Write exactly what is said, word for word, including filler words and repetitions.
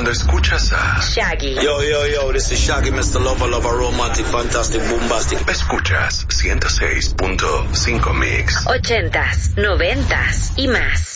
cuando escuchas a Shaggy. Yo, yo, yo, this is Shaggy, mister Lover, Lover, Romantic, Fantastic, Bombastic. Escuchas ciento seis punto cinco Mix. Ochentas, noventas y más.